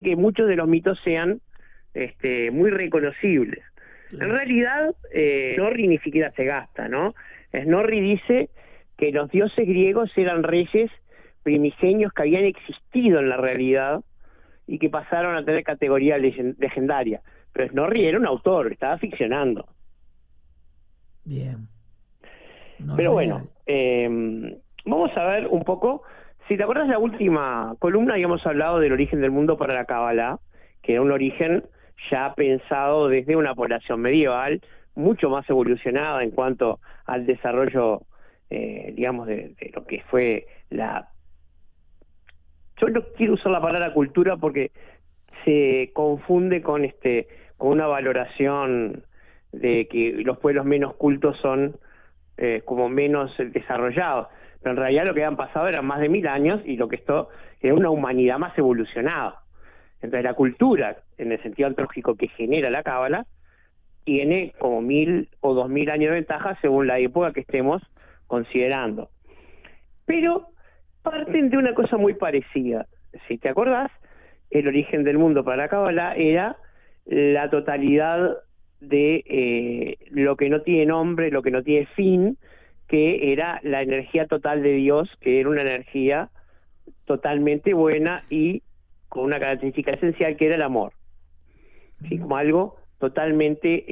que muchos de los mitos sean muy reconocibles. En Claro. realidad, Snorri ni siquiera se gasta, ¿no? Snorri dice que los dioses griegos eran reyes primigenios que habían existido en la realidad y que pasaron a tener categoría legendaria. Pero Snorri era un autor, estaba ficcionando. Bien. No es Pero bueno, real. vamos a ver un poco. Si te acuerdas, la última columna habíamos hablado del origen del mundo para la Cábala, que era un origen ya pensado desde una población medieval, mucho más evolucionada en cuanto al desarrollo, digamos, de lo que fue la... Yo no quiero usar la palabra cultura porque se confunde con una valoración de que los pueblos menos cultos son como menos desarrollados. Pero en realidad lo que habían pasado eran más de 1000 años y lo que esto era una humanidad más evolucionada. Entonces la cultura, en el sentido antropológico que genera la cábala, tiene como 1000 o 2000 años de ventaja según la época que estemos considerando. Pero parten de una cosa muy parecida. Si te acordás, el origen del mundo para la cábala era la totalidad de lo que no tiene nombre, lo que no tiene fin, que era la energía total de Dios, que era una energía totalmente buena y con una característica esencial que era el amor, ¿sí? Como algo totalmente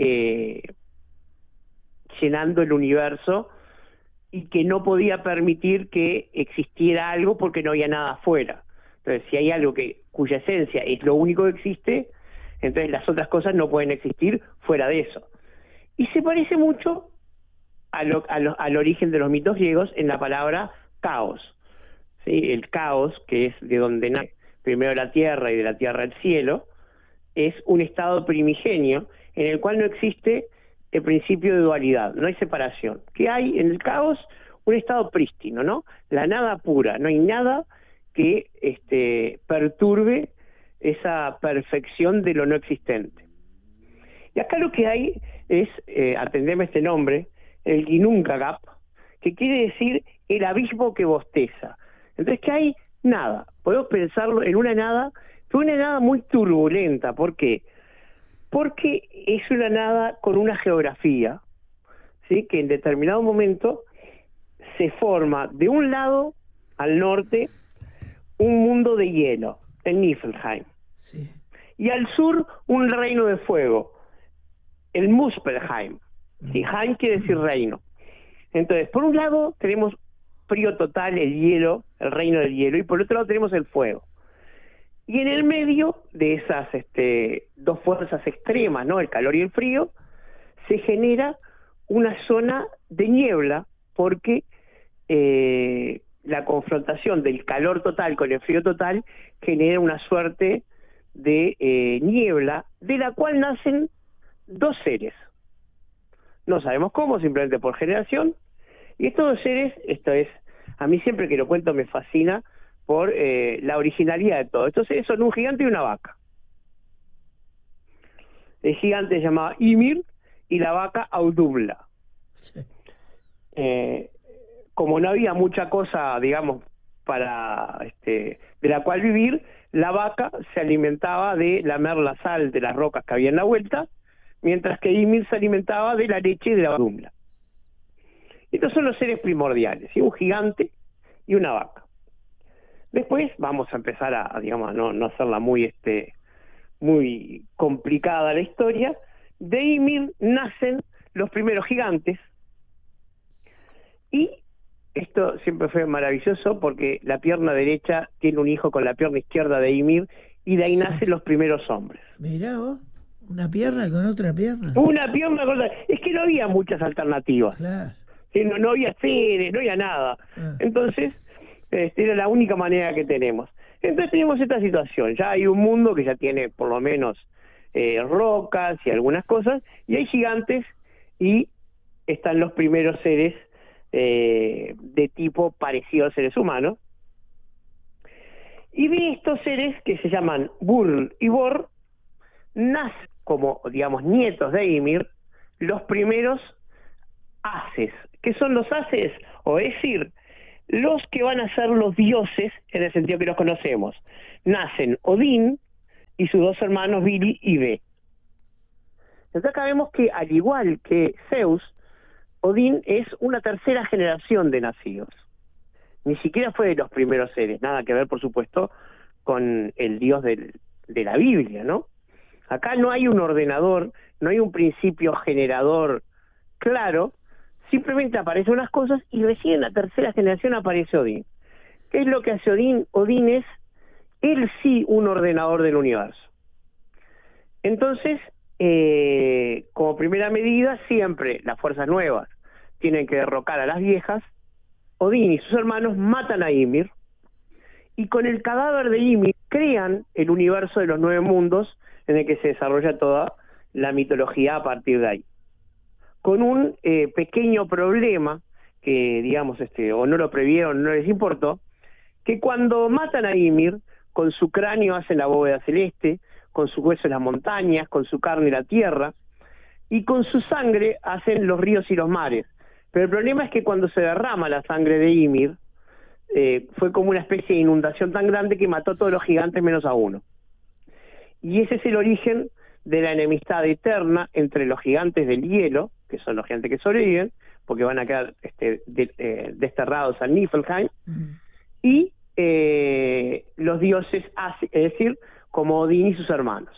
llenando el universo y que no podía permitir que existiera algo porque no había nada afuera. Entonces, si hay algo cuya esencia es lo único que existe, entonces las otras cosas no pueden existir fuera de eso. Y se parece mucho al origen de los mitos griegos en la palabra caos. ¿Sí? El caos, que es de donde nace primero la tierra y de la tierra el cielo, es un estado primigenio en el cual no existe el principio de dualidad, no hay separación. ¿Qué hay en el caos? Un estado prístino, ¿no? La nada pura, no hay nada que perturbe esa perfección de lo no existente. Y acá lo que hay es, atendeme este nombre, el Ginnungagap, que quiere decir el abismo que bosteza. Entonces, ¿qué hay? Nada. Podemos pensarlo en una nada, pero una nada muy turbulenta. ¿Por qué? Porque es una nada con una geografía, ¿sí? Que en determinado momento se forma de un lado al norte un mundo de hielo, el Niflheim, Sí. y al sur un reino de fuego, el Muspelheim. ¿Sí? Mm. Heim quiere decir reino. Entonces, por un lado tenemos frío total, el hielo, el reino del hielo, y por otro lado tenemos el fuego. Y en el medio de esas dos fuerzas extremas, ¿no? El calor y el frío, se genera una zona de niebla porque la confrontación del calor total con el frío total genera una suerte de niebla de la cual nacen dos seres. No sabemos cómo, simplemente por generación. Y estos dos seres, a mí siempre que lo cuento me fascina por la originalidad de todo. Estos seres son un gigante y una vaca. El gigante se llamaba Ymir y la vaca Audubla. Sí. Como no había mucha cosa, digamos, de la cual vivir, la vaca se alimentaba de lamer la sal de las rocas que había en la vuelta, mientras que Ymir se alimentaba de la leche de la Audubla. Estos son los seres primordiales, ¿sí? Un gigante y una vaca. Después vamos a empezar digamos, a no hacerla muy complicada la historia. De Ymir nacen los primeros gigantes y esto siempre fue maravilloso porque la pierna derecha tiene un hijo con la pierna izquierda de Ymir y de ahí nacen los primeros hombres. Mirá vos, una pierna con otra pierna. Una pierna con es que no había muchas alternativas. Claro. Sí, no había seres, no había nada. Ah, Entonces, era la única manera que tenemos. Entonces tenemos esta situación, ya hay un mundo que ya tiene por lo menos rocas y algunas cosas, y hay gigantes y están los primeros seres de tipo parecido a seres humanos. Y de estos seres que se llaman Burl y Bor, nacen como, digamos, nietos de Ymir, los primeros haces. ¿Qué son los haces? O es decir, los que van a ser los dioses en el sentido que los conocemos. Nacen Odín, y sus dos hermanos Billy y Ve. Entonces acá vemos que, al igual que Zeus, Odín es una tercera generación de nacidos. Ni siquiera fue de los primeros seres, nada que ver, por supuesto, con el dios de la Biblia, ¿no? Acá no hay un ordenador, no hay un principio generador claro, simplemente aparecen unas cosas y recién en la tercera generación aparece Odín. ¿Qué es lo que hace Odín? Odín es, él sí, un ordenador del universo. Entonces, como primera medida, siempre las fuerzas nuevas tienen que derrocar a las viejas. Odín y sus hermanos matan a Ymir, y con el cadáver de Ymir crean el universo de los 9 mundos, en el que se desarrolla toda la mitología a partir de ahí. Con un pequeño problema, que digamos, o no lo previeron, no les importó, que cuando matan a Ymir, con su cráneo hacen la bóveda celeste, con su hueso las montañas, con su carne la tierra, y con su sangre hacen los ríos y los mares. Pero el problema es que cuando se derrama la sangre de Ymir, fue como una especie de inundación tan grande que mató a todos los gigantes menos a uno. Y ese es el origen de la enemistad eterna entre los gigantes del hielo, que son los gigantes que sobreviven, porque van a quedar desterrados al Niflheim, y los dioses, es decir, como Odín y sus hermanos.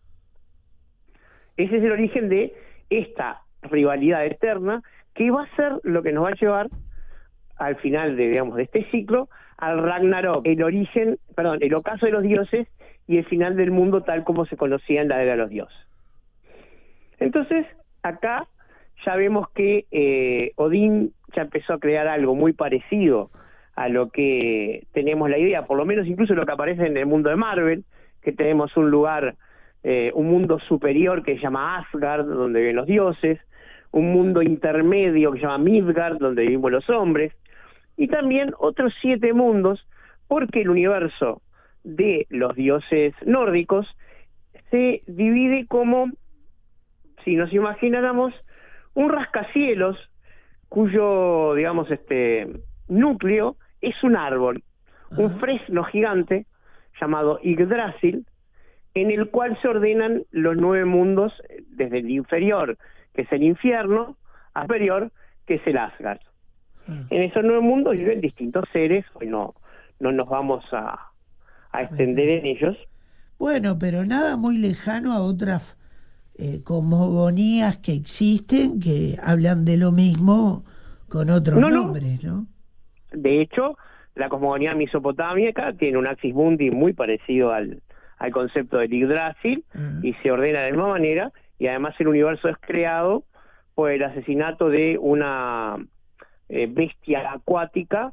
Ese es el origen de esta rivalidad eterna, que va a ser lo que nos va a llevar al final de este ciclo, al Ragnarok, el ocaso de los dioses y el final del mundo tal como se conocía en la era de los dioses. Entonces, acá ya vemos que Odín ya empezó a crear algo muy parecido a lo que tenemos la idea, por lo menos incluso lo que aparece en el mundo de Marvel, que tenemos un lugar, un mundo superior que se llama Asgard, donde viven los dioses, un mundo intermedio que se llama Midgard, donde vivimos los hombres, y también otros 7 mundos, porque el universo de los dioses nórdicos se divide como, si nos imagináramos, un rascacielos cuyo, núcleo es un árbol, un fresno gigante llamado Yggdrasil, en el cual se ordenan los 9 mundos, desde el inferior, que es el infierno, al superior, que es el Asgard. En esos 9 mundos viven distintos seres, hoy no nos vamos a extender en ellos. Bueno, pero nada muy lejano a otras cosmogonías que existen, que hablan de lo mismo con otros nombres, ¿no? De hecho, la cosmogonía mesopotámica tiene un axis mundi muy parecido al concepto del Yggdrasil, y se ordena de la misma manera, y además el universo es creado por el asesinato de una bestia acuática,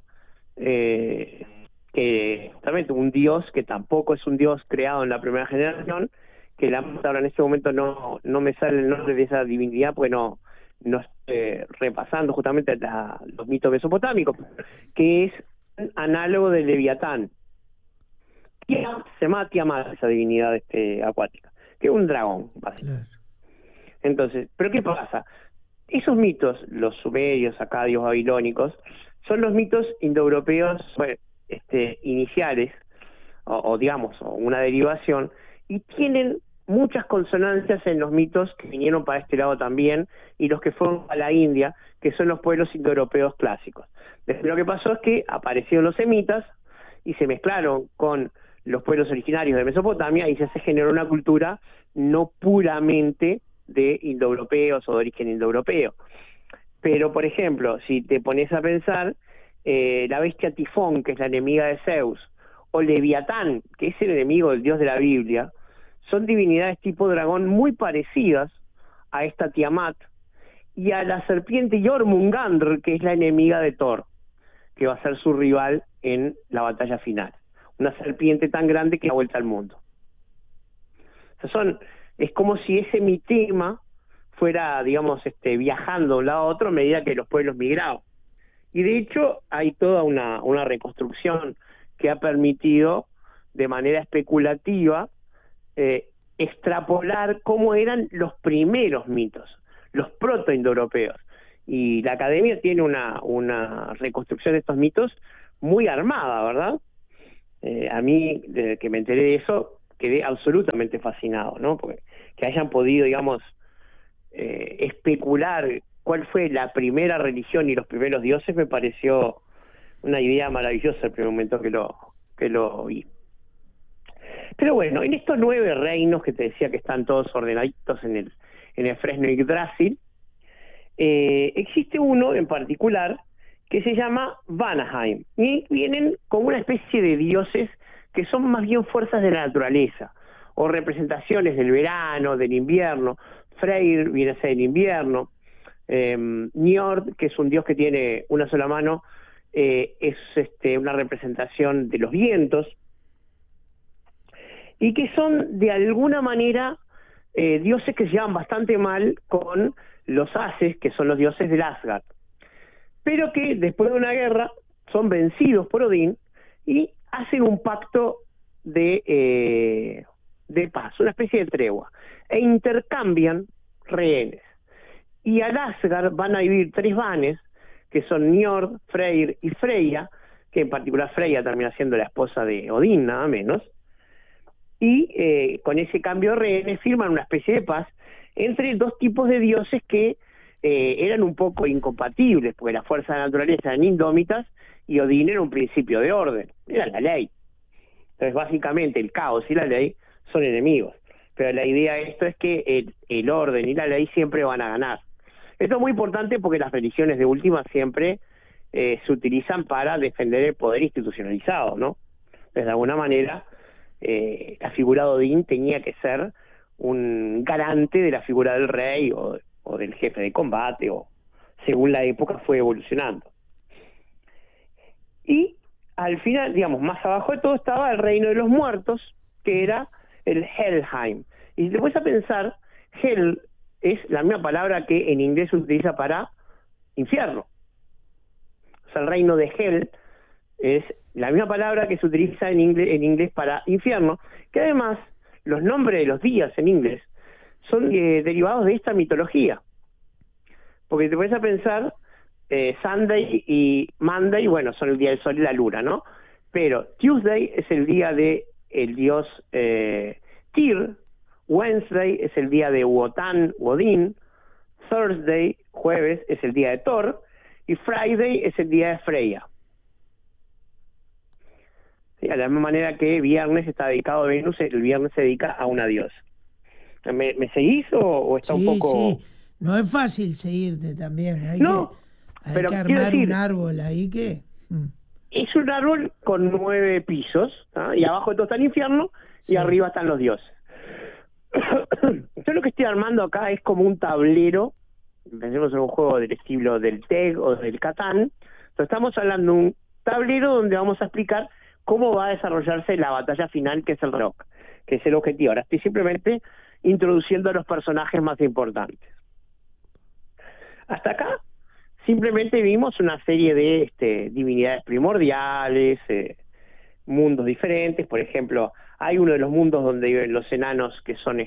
que justamente un dios que tampoco es un dios creado en la primera generación, que ahora en este momento no me sale el nombre de esa divinidad, porque no estoy repasando justamente los mitos mesopotámicos, que es análogo del Leviatán. Se llama Tiamat, esa divinidad acuática, que es un dragón, básicamente. Claro. Entonces, ¿pero qué pasa? Esos mitos, los sumerios, acadios, babilónicos, son los mitos indoeuropeos iniciales, o una derivación, y tienen muchas consonancias en los mitos que vinieron para este lado también, y los que fueron a la India, que son los pueblos indoeuropeos clásicos. Después lo que pasó es que aparecieron los semitas y se mezclaron con los pueblos originarios de Mesopotamia, y se generó una cultura no puramente de indoeuropeos o de origen indoeuropeo. Pero, por ejemplo, si te pones a pensar, la bestia Tifón, que es la enemiga de Zeus, o Leviatán, que es el enemigo del dios de la Biblia, son divinidades tipo dragón muy parecidas a esta Tiamat y a la serpiente Jormungandr, que es la enemiga de Thor, que va a ser su rival en la batalla final. Una serpiente tan grande que da vuelta al mundo. O sea, es como si ese mitema fuera, viajando de un lado a otro a medida que los pueblos migraban. Y de hecho hay toda una reconstrucción que ha permitido de manera especulativa extrapolar cómo eran los primeros mitos, los proto-indoeuropeos. Y la academia tiene una reconstrucción de estos mitos muy armada, ¿verdad? A mí, desde que me enteré de eso, quedé absolutamente fascinado, ¿no? Porque que hayan podido, digamos, especular cuál fue la primera religión y los primeros dioses me pareció una idea maravillosa el primer momento que lo vi. Pero bueno, en estos 9 reinos que te decía que están todos ordenaditos en el Fresno Yggdrasil, existe uno en particular que se llama Vanaheim, y vienen como una especie de dioses que son más bien fuerzas de la naturaleza, o representaciones del verano, del invierno. Freyr viene a ser el invierno, Njord, que es un dios que tiene una sola mano, es una representación de los vientos, y que son de alguna manera dioses que se llevan bastante mal con los Ases, que son los dioses del Asgard, pero que después de una guerra son vencidos por Odín y hacen un pacto de paz, una especie de tregua, e intercambian rehenes. Y al Asgard van a vivir 3 vanes, que son Njord, Freyr y Freya, que en particular Freya termina siendo la esposa de Odín, nada menos, y con ese cambio de rehenes firman una especie de paz entre 2 tipos de dioses que eran un poco incompatibles, porque las fuerzas de la naturaleza eran indómitas y Odín era un principio de orden, era la ley. Entonces básicamente el caos y la ley son enemigos, pero la idea de esto es que el orden y la ley siempre van a ganar. Esto es muy importante porque las religiones de última siempre se utilizan para defender el poder institucionalizado, ¿no? Entonces de alguna manera la figura de Odín tenía que ser un garante de la figura del rey o del jefe de combate, o según la época fue evolucionando. Y al final, digamos, más abajo de todo estaba el reino de los muertos, que era el Helheim. Y si te pones a pensar, Hel es la misma palabra que en inglés se utiliza para infierno. O sea, el reino de Hel es la misma palabra que se utiliza en inglés para infierno, que además los nombres de los días en inglés son derivados de esta mitología. Porque te pones a pensar, Sunday y Monday, bueno, son el día del sol y la luna, ¿no? Pero Tuesday es el día de el dios Tyr, Wednesday es el día de Wotan, Odín, Thursday, jueves, es el día de Thor, y Friday es el día de Freya. Sí, de la misma manera que viernes está dedicado a Venus, el viernes se dedica a una diosa. ¿Me seguís o está un poco...? Sí, no es fácil seguirte también, hay pero que quiero armar decir, un árbol ahí que... Es un árbol con 9 pisos, ¿ah? Y abajo de todo está el infierno, Sí. y arriba están los dioses. Yo lo que estoy armando acá es como un tablero, pensemos en un juego del estilo del TEG o del Catán. Entonces estamos hablando de un tablero donde vamos a explicar cómo va a desarrollarse la batalla final, que es el rock, que es el objetivo. Ahora estoy simplemente introduciendo a los personajes más importantes. Hasta acá simplemente vimos una serie de divinidades primordiales, mundos diferentes. Por ejemplo, hay uno de los mundos donde viven los enanos que son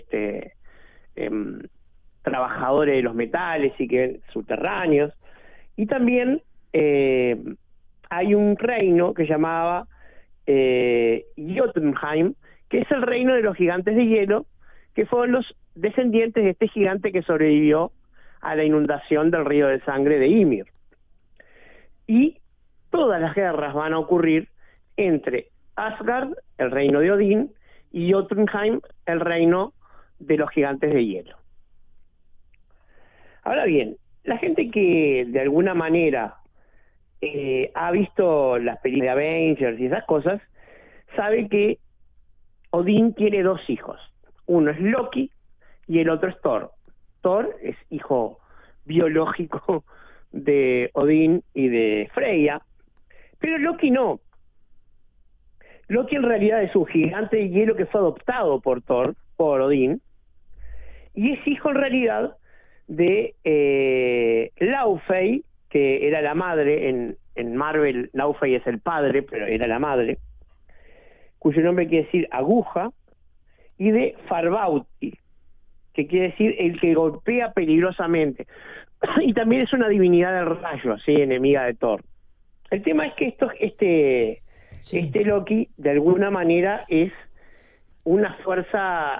trabajadores de los metales y que viven subterráneos. Y también hay un reino que llamaba Jotunheim, que es el reino de los gigantes de hielo, que fueron los descendientes de este gigante que sobrevivió a la inundación del río de sangre de Ymir. Y todas las guerras van a ocurrir entre Asgard, el reino de Odín, y Jotunheim, el reino de los gigantes de hielo. Ahora bien, la gente que de alguna manera ha visto las películas de Avengers y esas cosas, sabe que Odín tiene 2 hijos. Uno es Loki y el otro es Thor. Thor es hijo biológico de Odín y de Freya, pero Loki no. Loki en realidad es un gigante de hielo que fue adoptado por Thor, por Odín, y es hijo en realidad de Laufey, que era la madre, en Marvel Laufey es el padre, pero era la madre, cuyo nombre quiere decir aguja, y de Farbauti, que quiere decir el que golpea peligrosamente. Y también es una divinidad del rayo, ¿sí? Enemiga de Thor. El tema es que este Loki, de alguna manera, es una fuerza